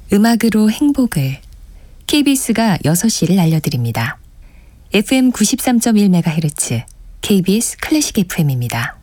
음악으로 행복을 KBS가 6시를 알려드립니다. FM 93.1MHz KBS 클래식 FM입니다.